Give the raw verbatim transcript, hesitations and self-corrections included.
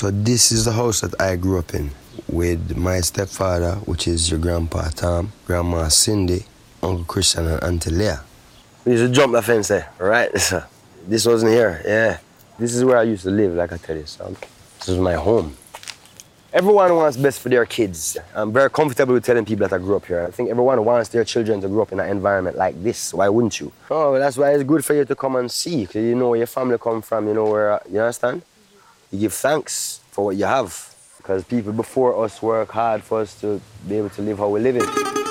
So this is the house that I grew up in with my stepfather, which is your grandpa Tom, grandma Cindy, Uncle Christian, and Auntie Leah. We used to jump the fence there, right? This wasn't here, yeah. This is where I used to live, like I tell you, son. This was my home. Everyone wants best for their kids. I'm very comfortable with telling people that I grew up here. I think everyone wants their children to grow up in an environment like this. Why wouldn't you? Oh, well, that's why it's good for you to come and see, because you know where your family come from, you know where, you understand? You give thanks for what you have, because people before us work hard for us to be able to live how we live it.